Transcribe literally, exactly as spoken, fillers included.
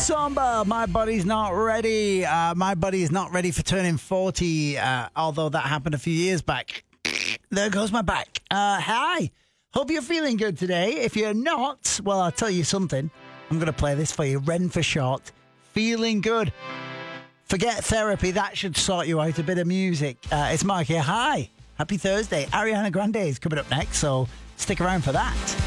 Somber, my body's not ready. Uh, my body is not ready for turning forty, uh, although that happened a few years back. There goes my back. Uh, hi. Hope you're feeling good today. If you're not, well, I'll tell you something. I'm going to play this for you. Ren for short. Feeling good. Forget therapy. That should sort you out. A bit of music. Uh, it's Mark here. Hi. Happy Thursday. Ariana Grande is coming up next, so stick around for that.